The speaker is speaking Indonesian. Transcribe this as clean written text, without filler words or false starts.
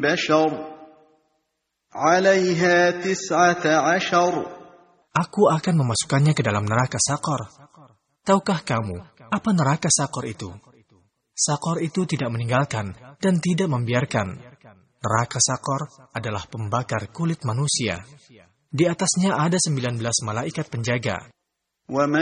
بشر عليها 19. Aku akan memasukkannya ke dalam neraka Sakor. Tahukah kamu apa neraka Sakor itu? Sakor itu tidak meninggalkan dan tidak membiarkan. Neraka Sakor adalah pembakar kulit manusia. Di atasnya ada 19 malaikat penjaga.